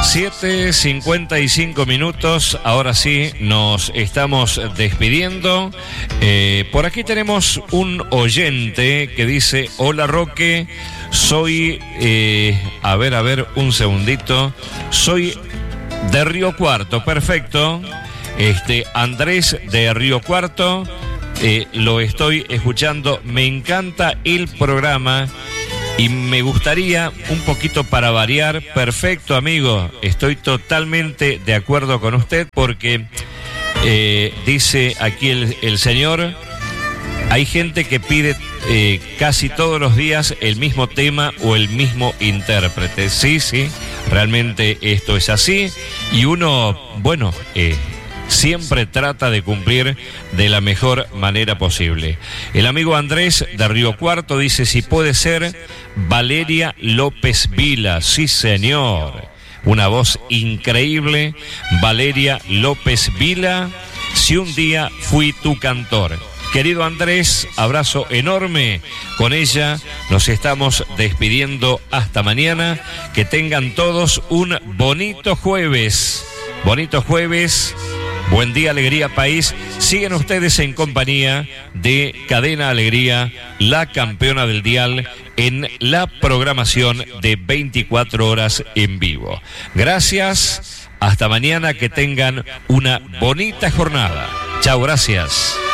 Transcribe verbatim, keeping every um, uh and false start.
siete cincuenta y cinco minutos, ahora sí nos estamos despidiendo. Eh, por aquí tenemos un oyente que dice: hola Roque, soy, eh, a ver, a ver, un segundito, soy de Río Cuarto, perfecto, este, Andrés de Río Cuarto, eh, lo estoy escuchando, me encanta el programa. Y me gustaría, un poquito para variar, perfecto amigo, estoy totalmente de acuerdo con usted porque eh, dice aquí el, el señor, hay gente que pide eh, casi todos los días el mismo tema o el mismo intérprete. Sí, sí, realmente esto es así y uno, bueno, eh, siempre trata de cumplir de la mejor manera posible. El amigo Andrés de Río Cuarto dice: si puede ser Valeria López Vila. Sí, señor. Una voz increíble, Valeria López Vila. Si un día fui tu cantor. Querido Andrés, abrazo enorme. Con ella nos estamos despidiendo hasta mañana. Que tengan todos un bonito jueves. Bonito jueves. Buen día, Alegría País. Siguen ustedes en compañía de Cadena Alegría, la campeona del dial, en la programación de veinticuatro horas en vivo. Gracias. Hasta mañana. Que tengan una bonita jornada. Chao, gracias.